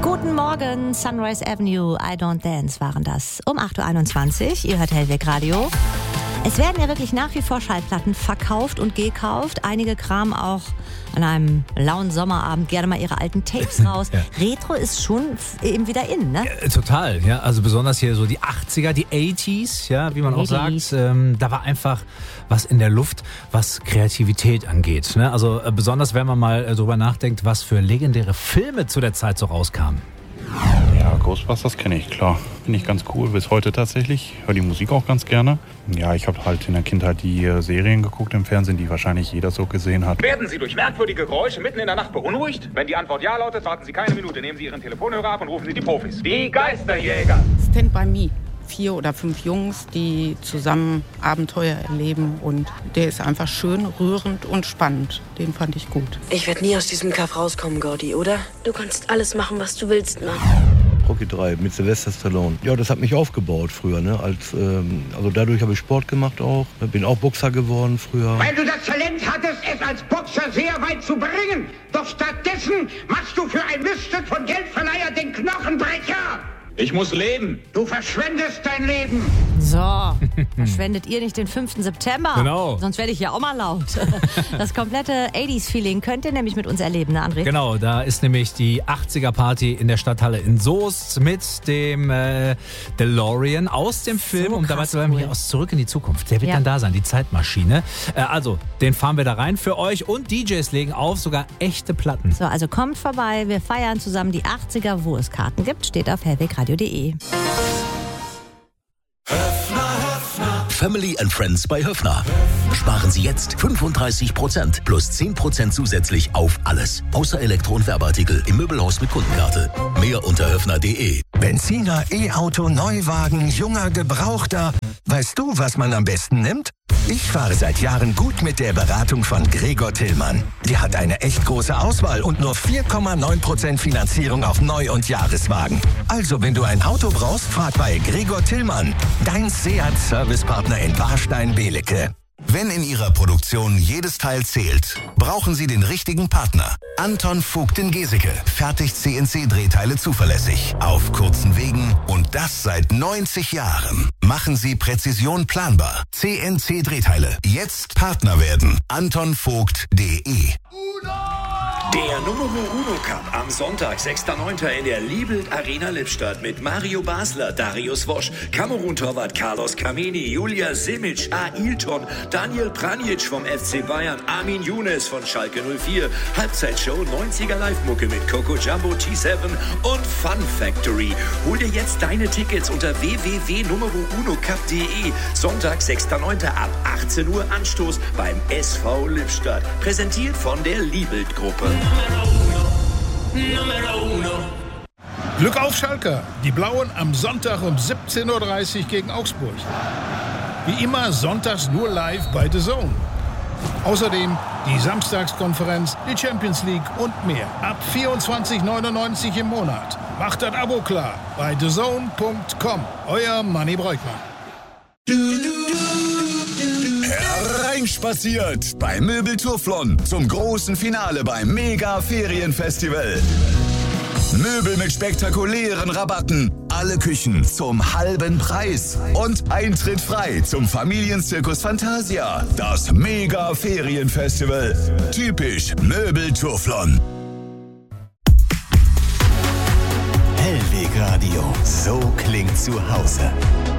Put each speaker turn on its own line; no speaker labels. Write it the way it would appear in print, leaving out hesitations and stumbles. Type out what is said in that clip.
Guten Morgen, Sunrise Avenue, I Don't Dance waren das. Um 8.21 Uhr, ihr hört Hellweg Radio. Es werden ja wirklich nach wie vor Schallplatten verkauft und gekauft. Einige kramen auch an einem lauen Sommerabend gerne mal ihre alten Tapes raus. Ja. Retro ist schon eben wieder in, ne?
Ja, total, ja. Also besonders hier so die 80er, die 80s, ja, wie man auch sagt. Da war einfach was in der Luft, was Kreativität angeht, ne? Also besonders, wenn man mal drüber nachdenkt, was für legendäre Filme zu der Zeit so rauskamen.
Ja, Ghostbusters kenne ich, klar. Finde ich ganz cool, bis heute tatsächlich. Höre die Musik auch ganz gerne. Ja, ich habe halt in der Kindheit die Serien geguckt im Fernsehen, die wahrscheinlich jeder so gesehen hat.
Werden Sie durch merkwürdige Geräusche mitten in der Nacht beunruhigt? Wenn die Antwort ja lautet, warten Sie keine Minute. Nehmen Sie Ihren Telefonhörer ab und rufen Sie die Profis. Die Geisterjäger.
Stand by Me. 4 oder 5 Jungs, die zusammen Abenteuer erleben, und der ist einfach schön, rührend und spannend. Den fand ich gut.
Ich werde nie aus diesem Kaff rauskommen, Gordy, oder? Du kannst alles machen, was du willst, Mann.
Rocky 3 mit Sylvester Stallone. Ja, das hat mich aufgebaut früher, ne? Also dadurch habe ich Sport gemacht auch. Bin auch Boxer geworden früher.
Weil du das Talent hattest, es als Boxer sehr weit zu bringen. Doch stattdessen machst du für ein Miststück von Geldverleiher den Knochenbrecher.
Ich muss leben.
Du verschwendest dein Leben.
So, verschwendet ihr nicht den 5. September?
Genau.
Sonst werde ich ja auch mal laut. Das komplette 80s-Feeling könnt ihr nämlich mit uns erleben, ne, André?
Genau, da ist nämlich die 80er-Party in der Stadthalle in Soest mit dem DeLorean aus dem Film.
So
und dabei zu bleiben,
cool.
hier aus Zurück in die Zukunft. Der wird dann da sein, die Zeitmaschine. Also, den fahren wir da rein für euch, und DJs legen auf, sogar echte Platten.
So, also kommt vorbei, wir feiern zusammen die 80er, wo es Karten gibt, steht auf hellwegradio.de.
Family and Friends bei Höffner. Sparen Sie jetzt 35% plus 10% zusätzlich auf alles. Außer Elektro- und Werbeartikel im Möbelhaus mit Kundenkarte. Mehr unter höffner.de.
Benziner, E-Auto, Neuwagen, junger, gebrauchter. Weißt du, was man am besten nimmt? Ich fahre seit Jahren gut mit der Beratung von Gregor Tillmann. Die hat eine echt große Auswahl und nur 4,9% Finanzierung auf Neu- und Jahreswagen. Also, wenn du ein Auto brauchst, frag bei Gregor Tillmann. Dein Seat-Servicepartner in Warstein-Belecke.
Wenn in Ihrer Produktion jedes Teil zählt, brauchen Sie den richtigen Partner. Anton Vogt in Geseke fertigt CNC-Drehteile zuverlässig, auf kurzen Wegen, und das seit 90 Jahren. Machen Sie Präzision planbar. CNC-Drehteile. Jetzt Partner werden. AntonVogt.de.
Der Numero Uno Cup am Sonntag, 6.9. in der Liebelt Arena Lippstadt mit Mario Basler, Darius Wosch, Kamerun-Torwart Carlos Kameni, Julia Simic, Ailton, Daniel Pranjic vom FC Bayern, Armin Younes von Schalke 04, Halbzeitshow 90er Live-Mucke mit Coco Jumbo, T7 und Fun Factory. Hol dir jetzt deine Tickets unter www.numerounocup.de. Sonntag, 6.9. ab 18 Uhr Anstoß beim SV Lippstadt. Präsentiert von der Liebelt-Gruppe.
Glück auf, Schalker! Die Blauen am Sonntag um 17.30 Uhr gegen Augsburg. Wie immer sonntags nur live bei The Zone. Außerdem die Samstagskonferenz, die Champions League und mehr. Ab 24,99 im Monat. Macht das Abo klar bei thezone.com. Euer Manni Breukmann.
Hereinspaziert bei Möbeltourflon zum großen Finale beim Mega-Ferienfestival. Möbel mit spektakulären Rabatten, alle Küchen zum halben Preis und Eintritt frei zum Familienzirkus Fantasia. Das Mega-Ferienfestival. Typisch Möbeltourflon.
Hellweg Radio. So klingt zu Hause.